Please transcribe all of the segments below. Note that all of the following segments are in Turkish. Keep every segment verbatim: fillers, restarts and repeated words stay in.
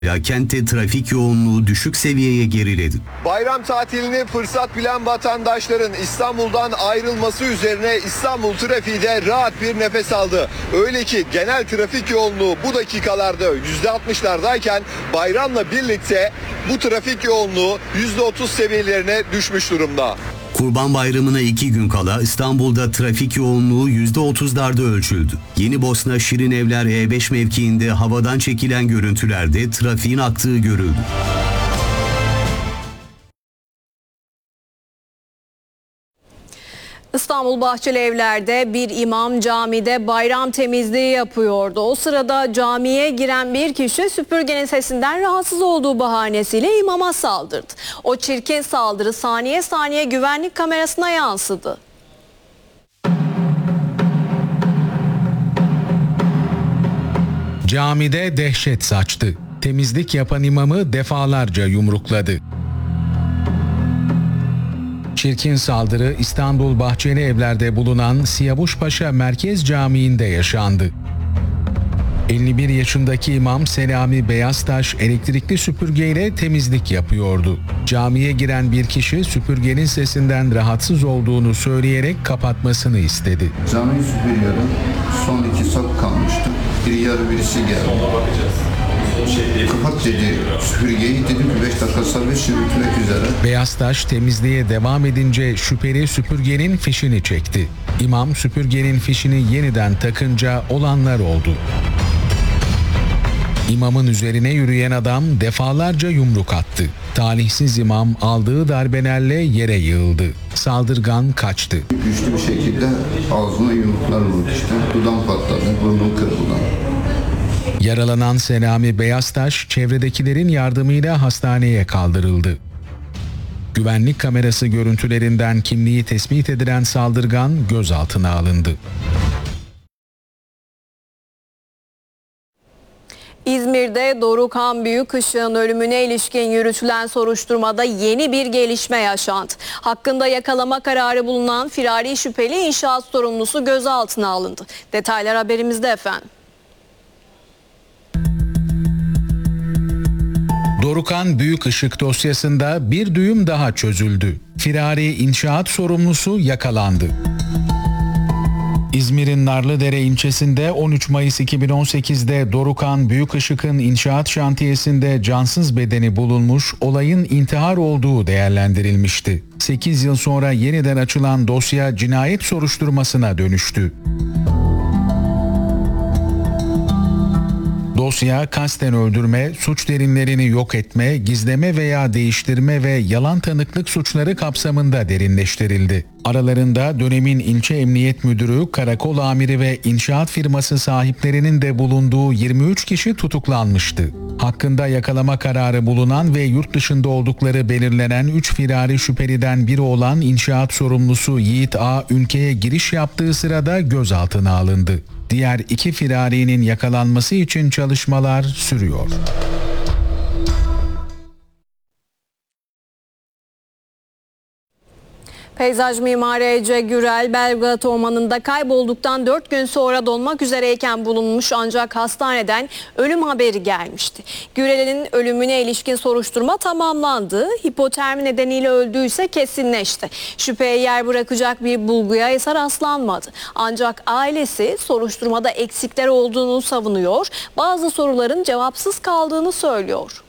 Ya kentte trafik yoğunluğu düşük seviyeye geriledi. Bayram tatilini fırsat bilen vatandaşların İstanbul'dan ayrılması üzerine İstanbul trafiği de rahat bir nefes aldı. Öyle ki genel trafik yoğunluğu bu dakikalarda yüzde altmışlardayken bayramla birlikte bu trafik yoğunluğu yüzde otuz seviyelerine düşmüş durumda. Kurban Bayramı'na iki gün kala İstanbul'da trafik yoğunluğu yüzde otuzlarda ölçüldü. Yenibosna Şirinevler E beş mevkiinde havadan çekilen görüntülerde trafiğin aktığı görüldü. İstanbul Bahçelievler'de bir imam camide bayram temizliği yapıyordu. O sırada camiye giren bir kişi süpürgenin sesinden rahatsız olduğu bahanesiyle imama saldırdı. O çirkin saldırı saniye saniye güvenlik kamerasına yansıdı. Camide dehşet saçtı. Temizlik yapan imamı defalarca yumrukladı. Çirkin saldırı İstanbul Bahçelievler'de bulunan Siyavuşpaşa Merkez Camii'nde yaşandı. elli bir yaşındaki imam Selami Beyaztaş elektrikli süpürgeyle temizlik yapıyordu. Camiye giren bir kişi süpürgenin sesinden rahatsız olduğunu söyleyerek kapatmasını istedi. Camiyi süpürüyorum. Son iki sak kalmıştı. Bir yarı birisi geldi. Kapat dedi süpürgeyi, dedim ki beş dakika serbest yürütmek üzere. Beyaztaş temizliğe devam edince şüpheli süpürgenin fişini çekti. İmam süpürgenin fişini yeniden takınca olanlar oldu. İmamın üzerine yürüyen adam defalarca yumruk attı. Talihsiz imam aldığı darbelerle yere yığıldı. Saldırgan kaçtı. Güçlü bir şekilde ağzına yumruklar vurdu işte. Dudağım patladı, burnum kırıldı. Yaralanan Selami Beyaztaş çevredekilerin yardımıyla hastaneye kaldırıldı. Güvenlik kamerası görüntülerinden kimliği tespit edilen saldırgan gözaltına alındı. İzmir'de Dorukhan Büyükışık'ın ölümüne ilişkin yürütülen soruşturmada yeni bir gelişme yaşandı. Hakkında yakalama kararı bulunan firari şüpheli inşaat sorumlusu gözaltına alındı. Detaylar haberimizde efendim. Dorukhan Büyükışık dosyasında bir düğüm daha çözüldü. Firari inşaat sorumlusu yakalandı. İzmir'in Narlıdere ilçesinde on üç Mayıs iki bin on sekiz'de Dorukhan Büyükışık'ın inşaat şantiyesinde cansız bedeni bulunmuş, olayın intihar olduğu değerlendirilmişti. sekiz yıl sonra yeniden açılan dosya cinayet soruşturmasına dönüştü. Dosya kasten öldürme, suç derinlerini yok etme, gizleme veya değiştirme ve yalan tanıklık suçları kapsamında derinleştirildi. Aralarında dönemin ilçe emniyet müdürü, karakol amiri ve inşaat firması sahiplerinin de bulunduğu yirmi üç kişi tutuklanmıştı. Hakkında yakalama kararı bulunan ve yurt dışında oldukları belirlenen üç firari şüpheliden biri olan inşaat sorumlusu Yiğit A. ülkeye giriş yaptığı sırada gözaltına alındı. Diğer iki firarinin yakalanması için çalışmalar sürüyor. Peyzaj mimarı Ece Gürel, Belgrad Ormanı'nda kaybolduktan dört gün sonra donmak üzereyken bulunmuş ancak hastaneden ölüm haberi gelmişti. Gürel'in ölümüne ilişkin soruşturma tamamlandı. Hipotermi nedeniyle öldüğü ise kesinleşti. Şüpheye yer bırakacak bir bulguya ise rastlanmadı. Ancak ailesi soruşturmada eksikler olduğunu savunuyor, bazı soruların cevapsız kaldığını söylüyor.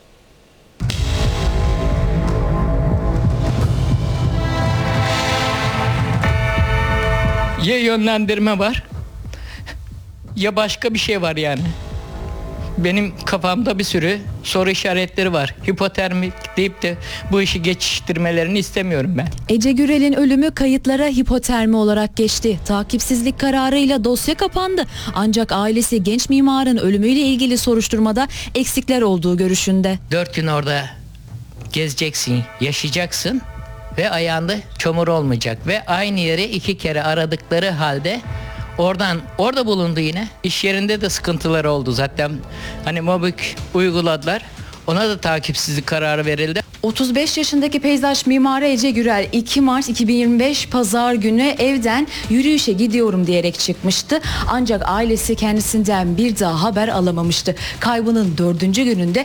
Ya yönlendirme var ya başka bir şey var yani. Benim kafamda bir sürü soru işaretleri var. Hipotermik deyip de bu işi geçiştirmelerini istemiyorum ben. Ece Gürel'in ölümü kayıtlara hipotermi olarak geçti. Takipsizlik kararıyla dosya kapandı. Ancak ailesi genç mimarın ölümüyle ilgili soruşturmada eksikler olduğu görüşünde. Dört gün orada gezeceksin, yaşayacaksın ve ayağında çamur olmayacak ve aynı yeri iki kere aradıkları halde oradan orada bulundu yine. İş yerinde de sıkıntılar oldu zaten. Hani mobbing uyguladılar. Ona da takipsizlik kararı verildi. otuz beş yaşındaki peyzaj mimarı Ece Gürel iki Mart iki bin yirmi beş Pazar günü evden yürüyüşe gidiyorum diyerek çıkmıştı. Ancak ailesi kendisinden bir daha haber alamamıştı. Kaybının dördüncü gününde